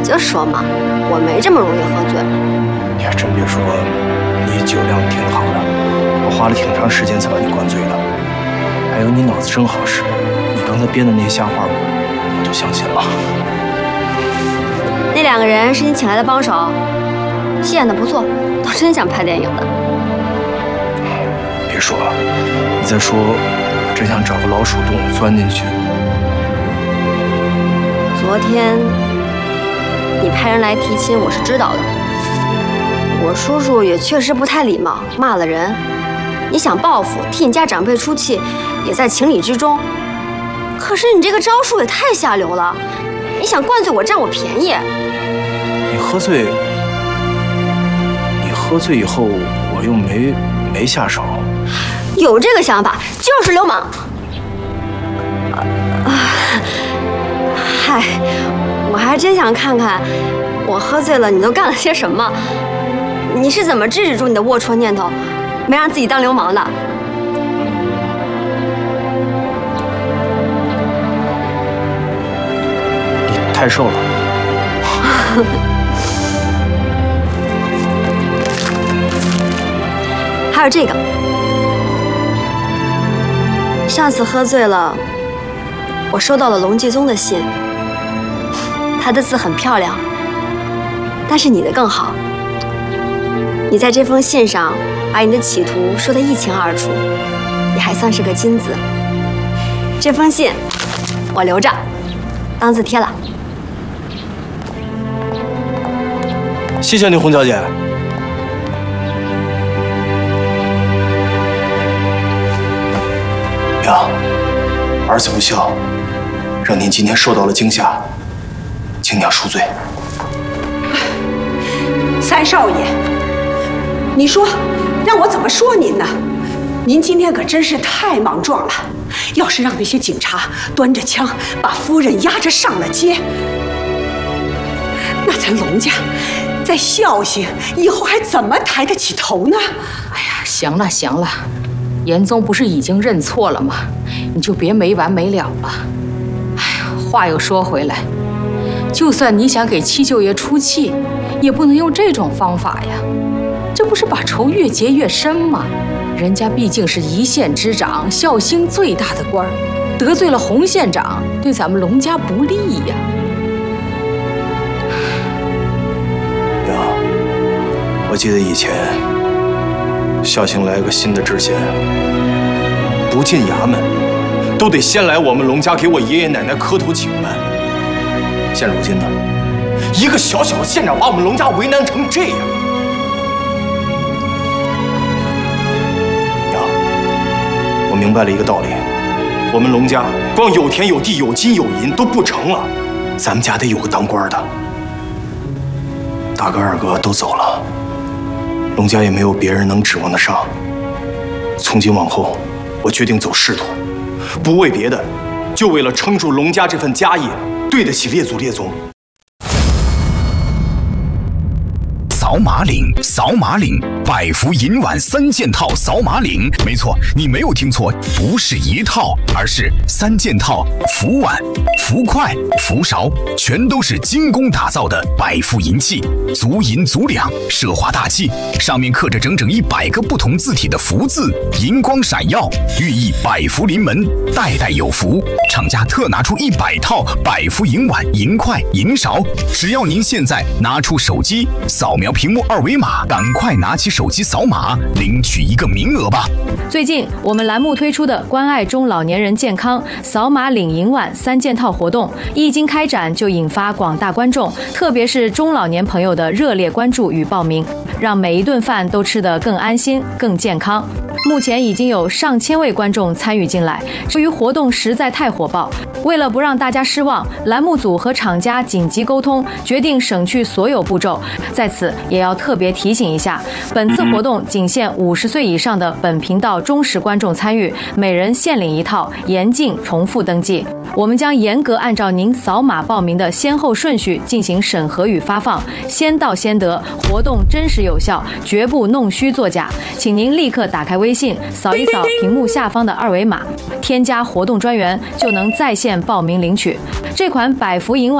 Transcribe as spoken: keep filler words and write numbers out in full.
就说嘛，我没这么容易喝醉。 你还真别说，你酒量挺好的，我花了挺长时间才把你灌醉的。还有你脑子真好使，你刚才编的那些瞎话我我就相信了。 那两个人是你请来的帮手，戏演的不错，都真像拍电影的。 别说了，你再说，我真想找个老鼠洞钻进去。 昨天你派人来提亲，我是知道的。我叔叔也确实不太礼貌，骂了人。你想报复，替你家长辈出气，也在情理之中。可是你这个招数也太下流了，你想灌醉我，占我便宜。 你喝醉，你喝醉以后，我又没没下手。 有这个想法就是流氓。啊，嗨，我还真想看看，我喝醉了你都干了些什么？你是怎么制止住你的龌龊念头，没让自己当流氓的？ 你太瘦了。 还有这个，上次喝醉了，我收到了龙继宗的信，他的字很漂亮，但是你的更好。你在这封信上把你的企图说得一清二楚，你还算是个君子。这封信我留着，当字帖了。 谢谢你，洪小姐。娘，儿子不孝，让您今天受到了惊吓，请娘恕罪。 三少爷，你说让我怎么说您呢？您今天可真是太莽撞了。要是让那些警察端着枪把夫人押着上了街，那咱龙家在孝兴以后还怎么抬得起头呢？ 哎呀，行了行了，严宗不是已经认错了吗？你就别没完没了了。哎呀，话又说回来，就算你想给七舅爷出气，也不能用这种方法呀，这不是把仇越结越深吗？人家毕竟是一县之长，孝兴最大的官儿，得罪了洪县长，对咱们龙家不利呀。 娘，我记得以前孝兴来个新的知县，不进衙门都得先来我们龙家给我爷爷奶奶磕头请安。现如今呢，一个小小的县长把我们龙家为难成这样。娘，我明白了一个道理，我们龙家光有田有地有金有银都不成了，咱们家得有个当官的。大哥二哥都走了，龙家也没有别人能指望得上。从今往后，我决定走仕途，不为别的，就为了撑住龙家这份家业，对得起列祖列宗。 扫码领，扫码领，百福银碗三件套，扫码领。没错，你没有听错，不是一套，而是三件套，福碗、福筷、福勺，全都是精工打造的百福银器，足银足两，奢华大气，上面刻着整整一百个不同字体的福字，银光闪耀，寓意百福临门，代代有福。厂家特拿出一百套百福银碗、银筷、银勺，只要您现在拿出手机扫描屏幕二维码，赶快拿起手机扫码领取一个名额吧。 最近我们栏目推出的关爱中老年人健康扫码领银碗三件套活动一经开展，就引发广大观众，特别是中老年朋友的热烈关注与报名，让每一顿饭都吃得更安心、更健康。目前已经有上千位观众参与进来，由于活动实在太火爆，为了不让大家失望，栏目组和厂家紧急沟通，决定省去所有步骤。在此也要特别提醒一下，本次活动仅限五十岁以上的本频道忠实观众参与，每人限领一套，严禁重复登记。我们将严格按照您扫码报名的先后顺序进行审核与发放，先到先得，活动真实有效，绝不弄虚作假。请您立刻打开微信，扫一扫屏幕下方的二维码，添加活动专员，就能在线报名领取这款百福银碗